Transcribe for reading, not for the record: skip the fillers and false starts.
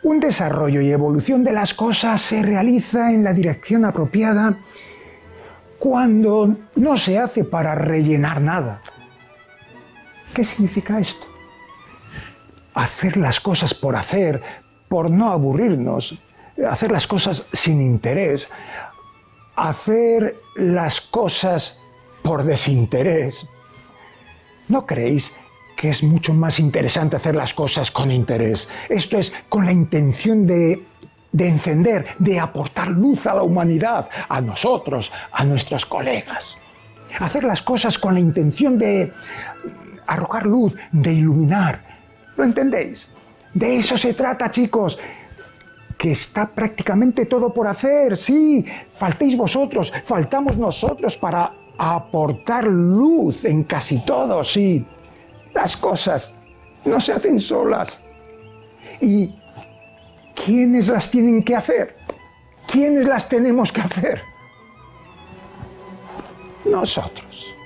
Un desarrollo y evolución de las cosas se realiza en la dirección apropiada cuando no se hace para rellenar nada. ¿Qué significa esto? Hacer las cosas por hacer, por no aburrirnos, hacer las cosas sin interés, hacer las cosas por desinterés. ¿No creéis que es mucho más interesante hacer las cosas con interés? Esto es, con la intención de encender, de aportar luz a la humanidad, a nosotros, a nuestros colegas. Hacer las cosas con la intención de arrojar luz, de iluminar. ¿Lo entendéis? De eso se trata, chicos. Que está prácticamente todo por hacer, sí. Faltéis vosotros, faltamos nosotros para aportar luz en casi todo, sí. Las cosas no se hacen solas. ¿Y quiénes las tienen que hacer? ¿Quiénes las tenemos que hacer? Nosotros.